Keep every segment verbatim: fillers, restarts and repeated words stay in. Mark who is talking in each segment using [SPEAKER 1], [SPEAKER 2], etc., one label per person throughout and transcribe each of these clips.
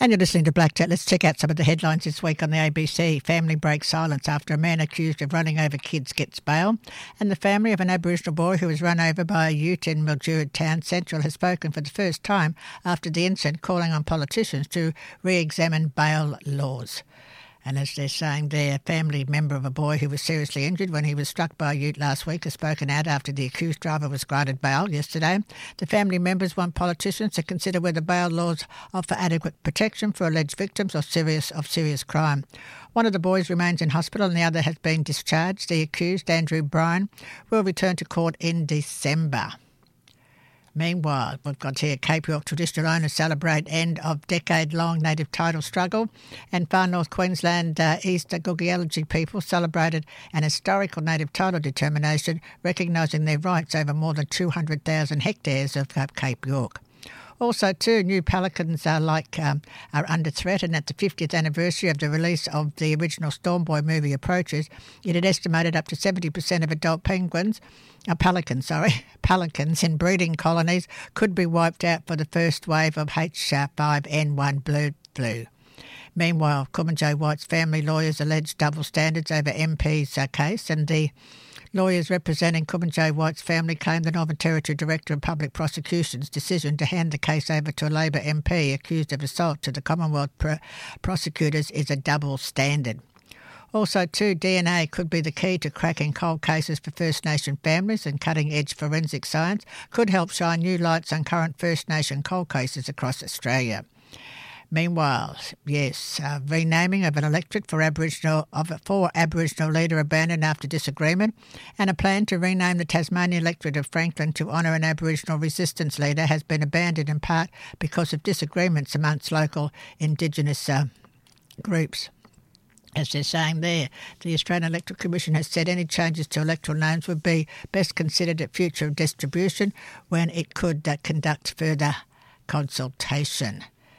[SPEAKER 1] And you're listening to Black Chat. Let's check out some of the headlines this week on the A B C. Family breaks silence after a man accused of running over kids gets bail. And the family of an Aboriginal boy who was run over by a ute in Mildura Town Central has spoken for the first time after the incident, calling on politicians to re-examine bail laws. And as they're saying there, a family member of a boy who was seriously injured when he was struck by a ute last week has spoken out after the accused driver was granted bail yesterday. The family members want politicians to consider whether bail laws offer adequate protection for alleged victims of serious of serious crime. One of the boys remains in hospital and the other has been discharged. The accused, Andrew Bryan, will return to court in December. Meanwhile, we've got here Cape York traditional owners celebrate end of decade-long native title struggle, and Far North Queensland uh, East Gugialaji people celebrated an historical native title determination recognising their rights over more than two hundred thousand hectares of uh, Cape York. Also, too, new pelicans are like um, are under threat, and at the fiftieth anniversary of the release of the original Stormboy movie approaches, it had estimated up to seventy percent of adult penguins, uh, pelicans, sorry, pelicans in breeding colonies could be wiped out for the first wave of H five N one bird flu. Meanwhile, Kumanjay White's family lawyers alleged double standards over M P's uh, case, and the lawyers representing Kumanjay White's family claimed the Northern Territory Director of Public Prosecution's decision to hand the case over to a Labor M P accused of assault to the Commonwealth pro- prosecutors is a double standard. Also, too, D N A could be the key to cracking cold cases for First Nation families, and cutting-edge forensic science could help shine new lights on current First Nation cold cases across Australia. Meanwhile, yes, uh, renaming of an electorate for Aboriginal of for Aboriginal leader abandoned after disagreement, and a plan to rename the Tasmanian electorate of Franklin to honour an Aboriginal resistance leader has been abandoned in part because of disagreements amongst local Indigenous uh, groups. As they're saying there, the Australian Electoral Commission has said any changes to electoral names would be best considered at future distribution when it could uh, conduct further consultation.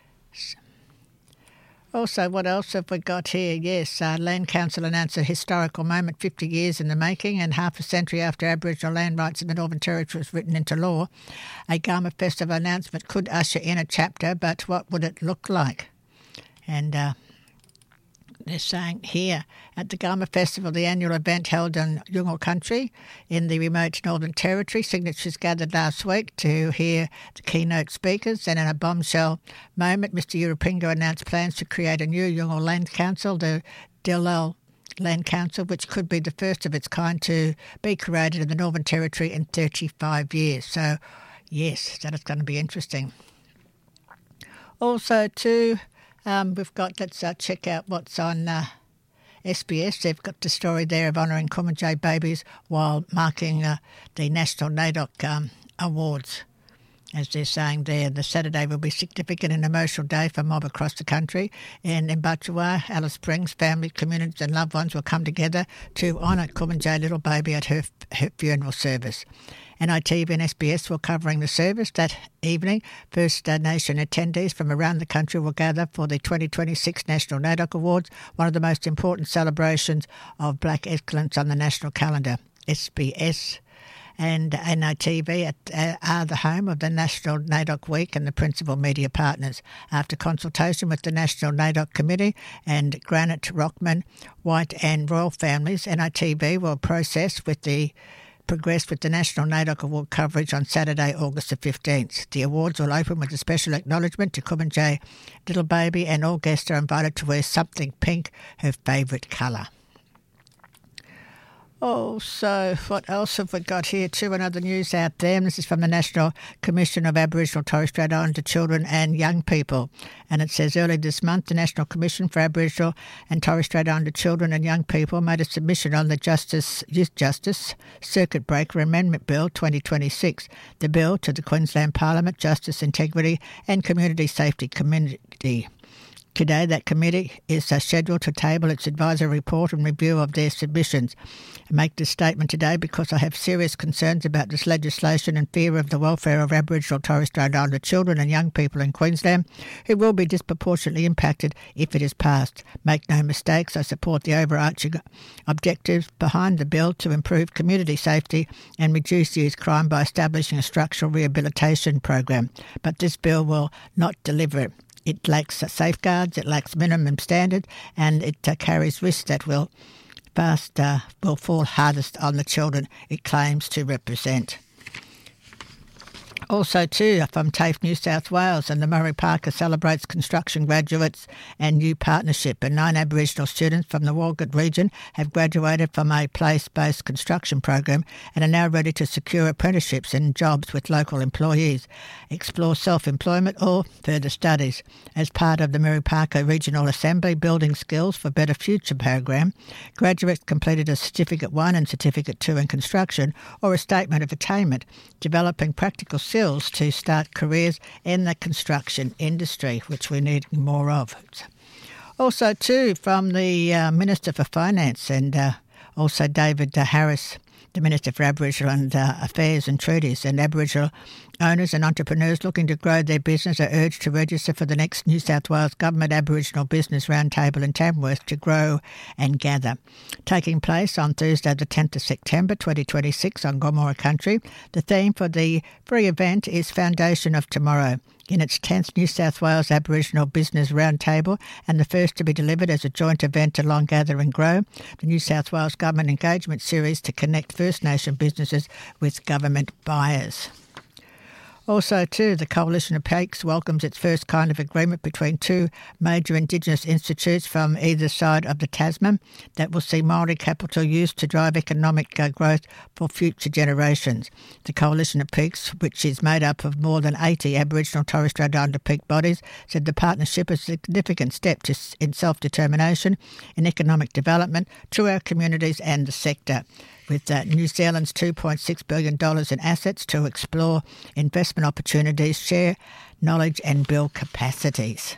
[SPEAKER 1] Also, what else have we got here? Yes, uh, Land Council announced a historical moment fifty years in the making, and half a century after Aboriginal land rights in the Northern Territory was written into law. A Garma Festival announcement could usher in a chapter, but what would it look like? And uh, they're saying here, at the Garma Festival, the annual event held in Yungal country in the remote Northern Territory, signatures gathered last week to hear the keynote speakers, and in a bombshell moment, Mister Urupingu announced plans to create a new Yungal Land Council, the Dillal Land Council, which could be the first of its kind to be created in the Northern Territory in thirty-five years. So, yes, that is going to be interesting. Also, too, Um, we've got, let's uh, check out what's on uh, S B S. They've got the story there of honouring Kumanjay babies while marking uh, the National NAIDOC um, Awards. As they're saying there, the Saturday will be a significant and emotional day for mob across the country. And in Butchawa, Alice Springs, family, communities and loved ones will come together to honour Kumanjay little baby at her, her funeral service. N I T V and S B S were covering the service that evening. First Nation attendees from around the country will gather for the twenty twenty-six National NAIDOC Awards, one of the most important celebrations of black excellence on the national calendar. S B S and N I T V at, uh, are the home of the National NAIDOC Week and the principal media partners. After consultation with the National NAIDOC Committee and Granite, Rockman, White and Royal families, N I T V will process with the progress with the National NAIDOC Award coverage on Saturday, August the fifteenth. The awards will open with a special acknowledgement to Kumanjay little baby, and all guests are invited to wear something pink, her favourite colour. Oh, so what else have we got here too? Another news out there. This is from the National Commission of Aboriginal Torres Strait Islander Children and Young People. And it says earlier this month, the National Commission for Aboriginal and Torres Strait Islander Children and Young People made a submission on the Justice Youth Justice Circuit Breaker Amendment Bill twenty twenty-six. The bill to the Queensland Parliament Justice, Integrity and Community Safety Committee. Today, that committee is uh, scheduled to table its advisory report and review of their submissions. I make this statement today because I have serious concerns about this legislation and fear of the welfare of Aboriginal Torres Strait Islander children and young people in Queensland who will be disproportionately impacted if it is passed. Make no mistakes, I support the overarching objectives behind the bill to improve community safety and reduce youth crime by establishing a structural rehabilitation program. But this bill will not deliver it. it lacks safeguards, it lacks minimum standards, and it uh, carries risks that will fast uh, will fall hardest on the children it claims to represent. Also, too, from TAFE New South Wales, and the Murray Parker celebrates construction graduates and new partnership. And nine Aboriginal students from the Walgett region have graduated from a place-based construction program and are now ready to secure apprenticeships and jobs with local employees, explore self-employment or further studies. As part of the Murray Parker Regional Assembly Building Skills for Better Future program, graduates completed a Certificate one and Certificate two in construction or a Statement of Attainment, developing practical skills to start careers in the construction industry, which we need more of. Also, too, from the uh, Minister for Finance and uh, also David uh, Harris, the Minister for Aboriginal and uh, Affairs and Treaties, and Aboriginal owners and entrepreneurs looking to grow their business are urged to register for the next New South Wales Government Aboriginal Business Roundtable in Tamworth to grow and gather. Taking place on Thursday the tenth of September twenty twenty-six on Gomeroi Country, the theme for the free event is Foundation of Tomorrow. In its tenth New South Wales Aboriginal Business Roundtable and the first to be delivered as a joint event along Gather and Grow, the New South Wales Government Engagement Series to connect First Nation businesses with government buyers. Also, too, the Coalition of Peaks welcomes its first kind of agreement between two major Indigenous institutes from either side of the Tasman that will see Māori capital used to drive economic uh, growth for future generations. The Coalition of Peaks, which is made up of more than eighty Aboriginal and Torres Strait Islander peak bodies, said the partnership is a significant step to, in self-determination and economic development to our communities and the sector, with uh, New Zealand's two point six billion dollars in assets to explore investment opportunities, share knowledge and build capacities.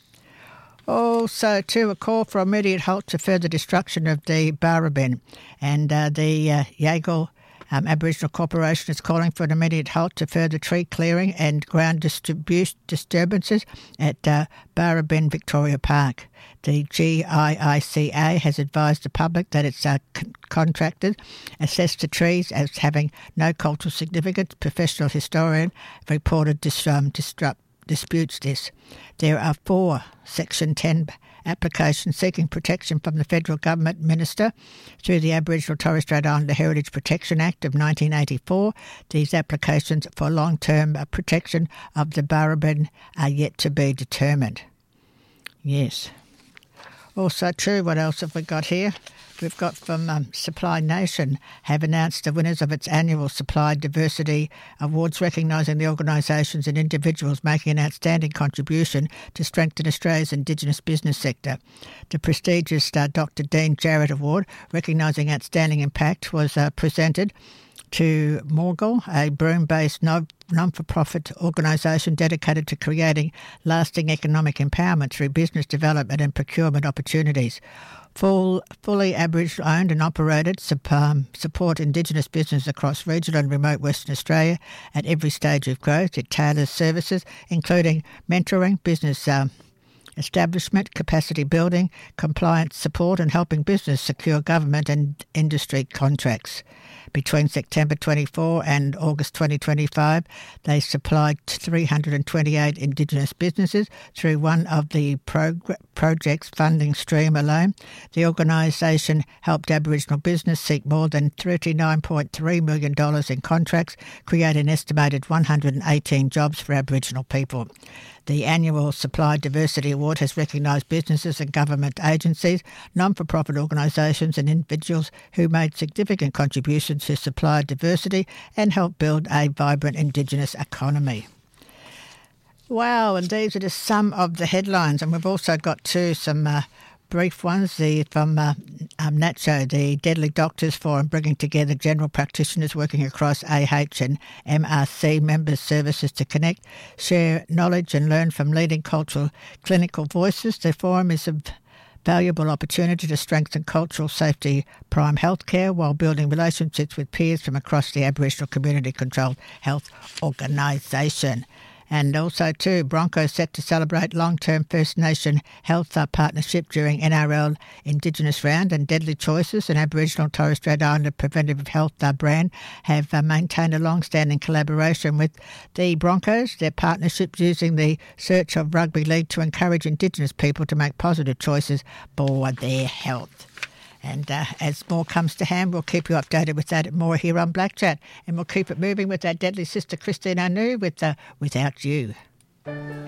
[SPEAKER 1] Also, too, a call for immediate halt to further destruction of the Barrabin, and uh, the uh, Yagle Um, Aboriginal Corporation is calling for an immediate halt to further tree clearing and ground distribu- disturbances at uh, Barrabin Victoria Park. The G I I C A has advised the public that its uh, con- contractors assessed the trees as having no cultural significance. Professional historian reported dis- um, disrupt- disputes this. There are four Section ten applications seeking protection from the federal government minister through the Aboriginal Torres Strait Islander Heritage Protection Act of nineteen eighty-four. These applications for long-term protection of the Barrabin are yet to be determined. Yes. Also true, what else have we got here? We've got from um, Supply Nation have announced the winners of its annual Supply Diversity Awards, recognising the organisations and individuals making an outstanding contribution to strengthen Australia's Indigenous business sector. The prestigious uh, Doctor Dean Jarrett Award, recognising outstanding impact, was uh, presented to Morgul, a Broome-based no, non-for-profit organisation dedicated to creating lasting economic empowerment through business development and procurement opportunities. Full, fully Aboriginal-owned and operated, um, support Indigenous business across regional and remote Western Australia at every stage of growth. It tailors services, including mentoring, business um, establishment, capacity building, compliance support and helping business secure government and industry contracts. Between September twenty-four and August twenty twenty-five, they supplied three hundred twenty-eight Indigenous businesses through one of the prog- project's funding stream alone. The organisation helped Aboriginal business seek more than thirty-nine point three million dollars in contracts, create an estimated one hundred eighteen jobs for Aboriginal people. The annual Supply Diversity Award has recognised businesses and government agencies, non-for-profit organisations and individuals who made significant contributions to supply diversity and helped build a vibrant Indigenous economy. Wow, and these are just some of the headlines, and we've also got too some uh, brief ones the, from uh, um, NACCHO, the Deadly Doctors Forum, bringing together general practitioners working across A H and M R C members' services to connect, share knowledge and learn from leading cultural clinical voices. The forum is a valuable opportunity to strengthen cultural safety prime healthcare while building relationships with peers from across the Aboriginal Community Controlled Health Organisation. And also, too, Broncos set to celebrate long-term First Nation health uh, partnership during N R L Indigenous Round, and Deadly Choices, an Aboriginal Torres Strait Islander preventative health uh, brand, have uh, maintained a long-standing collaboration with the Broncos. Their partnerships using the Search of Rugby League to encourage Indigenous people to make positive choices for their health. And uh, as more comes to hand, we'll keep you updated with that more here on Black Chat. And we'll keep it moving with our deadly sister Christine Anu with uh, Without You.